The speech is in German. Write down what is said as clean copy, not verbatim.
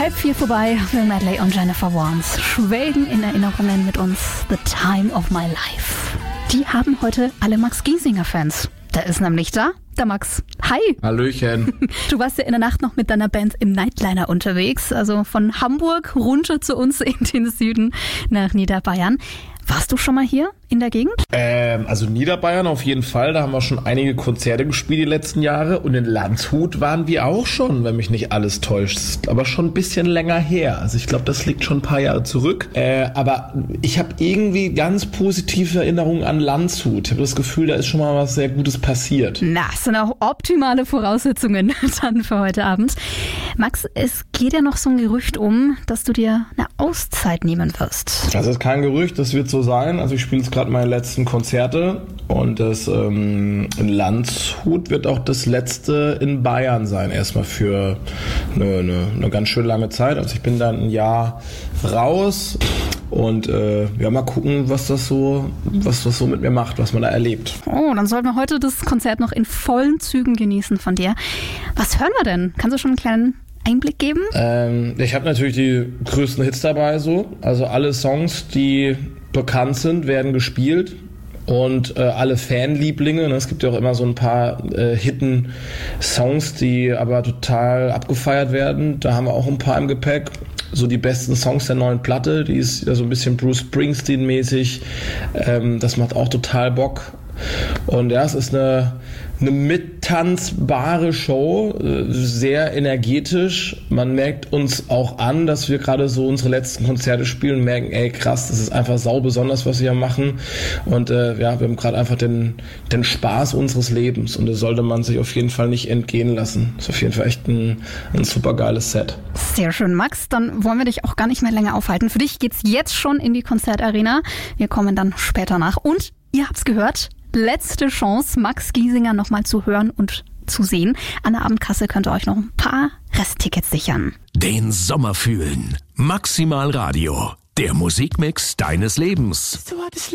3:30 vorbei. Will Medley und Jennifer Warnes schwelgen in Erinnerungen mit uns. The Time of My Life. Die haben heute alle Max Giesinger-Fans. Der ist nämlich da, der Max. Hi. Hallöchen. Du warst ja in der Nacht noch mit deiner Band im Nightliner unterwegs, also von Hamburg runter zu uns in den Süden nach Niederbayern. Warst du schon mal hier in der Gegend? Also Niederbayern auf jeden Fall, da haben wir schon einige Konzerte gespielt die letzten Jahre und in Landshut waren wir auch schon, wenn mich nicht alles täuscht. Das ist aber schon ein bisschen länger her. Also ich glaube, das liegt schon ein paar Jahre zurück. Aber ich habe irgendwie ganz positive Erinnerungen an Landshut. Ich habe das Gefühl, da ist schon mal was sehr Gutes passiert. Na, das sind auch optimale Voraussetzungen dann für heute Abend. Max, es geht ja noch so ein Gerücht dass du dir eine Auszeit nehmen wirst. Das ist kein Gerücht, das wird so sein. Also ich spiele jetzt gerade meine letzten Konzerte und das in Landshut wird auch das letzte in Bayern sein. Erstmal für eine ganz schön lange Zeit. Also ich bin dann ein Jahr raus und mal gucken, was das so mit mir macht, was man da erlebt. Oh, dann sollten wir heute das Konzert noch in vollen Zügen genießen von dir. Was hören wir denn? Kannst du schon einen kleinen Einblick geben? Ich habe natürlich die größten Hits dabei so. Also alle Songs, die bekannt sind, werden gespielt. Und alle Fanlieblinge, ne? Es gibt ja auch immer so ein paar Hidden Songs, die aber total abgefeiert werden. Da haben wir auch ein paar im Gepäck. So die besten Songs der neuen Platte, die ist ja so ein bisschen Bruce Springsteen-mäßig. Das macht auch total Bock. Und ja, es ist eine mittanzbare Show, sehr energetisch. Man merkt uns auch an, dass wir gerade so unsere letzten Konzerte spielen und merken, ey krass, das ist einfach sau besonders, was wir hier machen. Und wir haben gerade einfach den Spaß unseres Lebens und das sollte man sich auf jeden Fall nicht entgehen lassen. Das ist auf jeden Fall echt ein super geiles Set. Sehr schön, Max. Dann wollen wir dich auch gar nicht mehr länger aufhalten. Für dich geht's jetzt schon in die Konzertarena. Wir kommen dann später nach. Und ihr habt's gehört, letzte Chance, Max Giesinger nochmal zu hören und zu sehen. An der Abendkasse könnt ihr euch noch ein paar Resttickets sichern. Den Sommer fühlen. Maximal Radio. Der Musikmix deines Lebens.